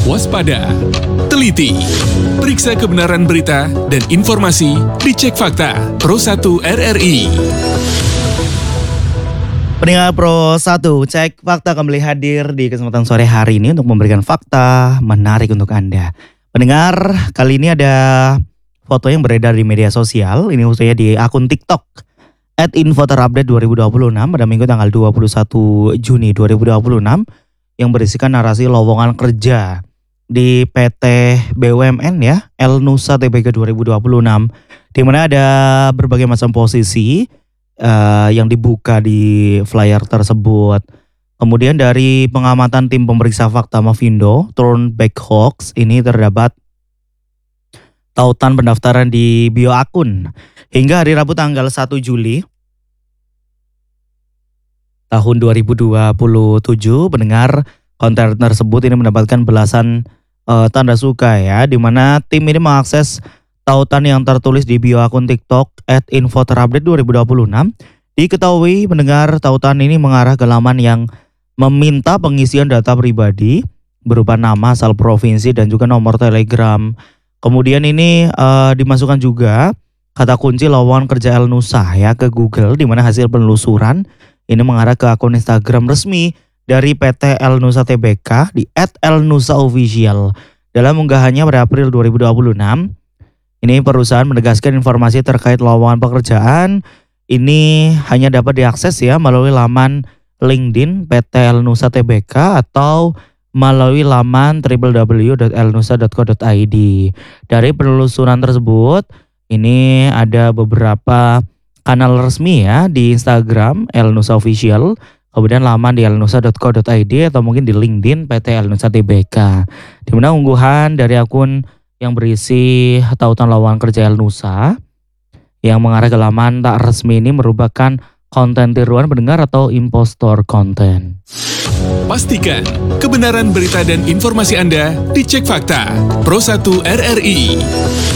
waspada, teliti, periksa kebenaran berita dan informasi di Cek Fakta Pro 1 RRI. Pendengar Pro 1, Cek Fakta kembali hadir di kesempatan sore hari ini untuk memberikan fakta menarik untuk Anda. Pendengar, kali ini ada foto yang beredar di media sosial. Ini fotonya di akun TikTok @infoterupdate 2026 pada Minggu tanggal 21 Juni 2026 yang berisikan narasi lowongan kerja di PT BUMN ya, Elnusa Tbk 2026, di mana ada berbagai macam posisi yang dibuka di flyer tersebut. Kemudian dari pengamatan tim pemeriksa fakta Mavindo, Turn Back Hoax, ini terdapat tautan pendaftaran di bio akun. Hingga hari Rabu tanggal 1 Juli tahun 2027, pendengar, konten tersebut ini mendapatkan belasan tanda suka ya, di mana tim ini mengakses tautan yang tertulis di bio akun TikTok @infoterupdate 2026. Diketahui pendengar, tautan ini mengarah ke laman yang meminta pengisian data pribadi berupa nama, asal provinsi, dan juga nomor telegram. Kemudian ini dimasukkan juga kata kunci lowongan kerja Elnusa ya ke Google, di mana hasil penelusuran ini mengarah ke akun Instagram resmi dari PT Elnusa Tbk di @elnusaofficial. Dalam unggahannya pada April 2026, ini perusahaan menegaskan informasi terkait lowongan pekerjaan ini hanya dapat diakses ya melalui laman LinkedIn PT Elnusa Tbk atau melalui laman www.elnusa.co.id. Dari penelusuran tersebut, ini ada beberapa kanal resmi ya di Instagram Elnusa Official, kemudian laman di elnusa.co.id atau mungkin di LinkedIn PT Elnusa Tbk. Di mana unggahan dari akun yang berisi tautan lowongan kerja Elnusa yang mengarah ke laman tak resmi ini merupakan konten tiruan pendengar atau impostor konten. Pastikan kebenaran berita dan informasi Anda di Cek Fakta Pro 1 RRI.